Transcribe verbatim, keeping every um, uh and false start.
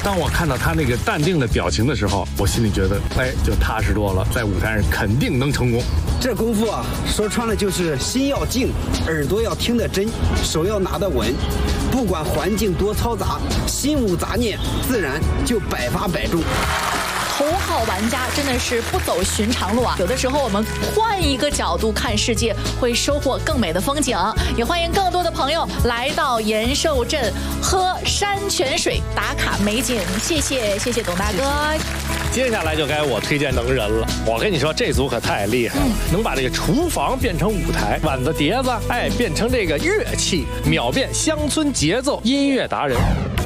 当我看到他那个淡定的表情的时候，我心里觉得，哎，就踏实多了，在舞台上肯定能成功。 这功夫啊，说穿了就是心要静，耳朵要听得真，手要拿得稳。不管环境多嘈杂，心无杂念，自然就百发百中。 头号玩家真的是不走寻常路啊！有的时候我们换一个角度看世界，会收获更美的风景。也欢迎更多的朋友来到延寿镇喝山泉水打卡美景。谢谢谢谢董大哥。 接下来就该我推荐能人了。我跟你说，这组可太厉害了，嗯、能把这个厨房变成舞台，碗子碟子，哎，变成这个乐器，秒变乡村节奏音乐达人。